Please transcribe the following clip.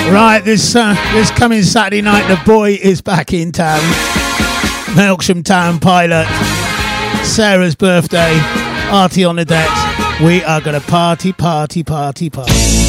Right, this coming Saturday night, the boy is back in town. Melksham Town Pilot. Sarah's birthday. Artie on the deck. We are gonna party.